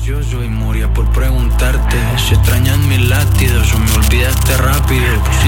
Yo y moría por preguntarte si extrañas mis latidos o me olvidaste rápido.